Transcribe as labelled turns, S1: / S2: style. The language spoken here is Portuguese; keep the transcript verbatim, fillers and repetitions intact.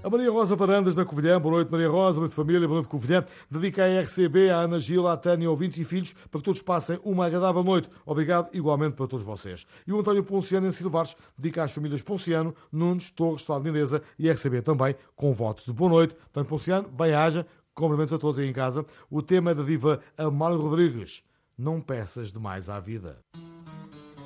S1: A Maria Rosa Varandas da Covilhã, boa noite Maria Rosa, boa noite família, boa noite Covilhã. Dedica a R C B, à Ana Gila, à Tânia, ouvintes e filhos, para que todos passem uma agradável noite. Obrigado igualmente para todos vocês. E o António Ponciano em Silvares dedica às famílias Ponciano, Nunes, Torres, Fala de Lindeza e R C B também, com votos de boa noite. António Ponciano, bem-aja, cumprimentos a todos aí em casa. O tema é da diva Amália Rodrigues. Não peças demais à vida.